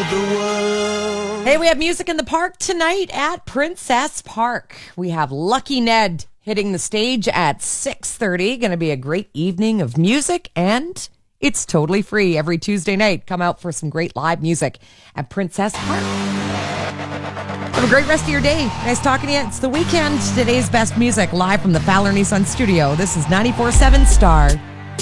the world. Hey, we have music in the park tonight at Princess Park. We have Lucky Ned hitting the stage at 6:30. Going to be a great evening of music, and it's totally free every Tuesday night. Come out for some great live music at Princess Park. Have a great rest of your day. Nice talking to you. It's the weekend. Today's best music live from the Fowler Nissan studio. This is 94.7 Star.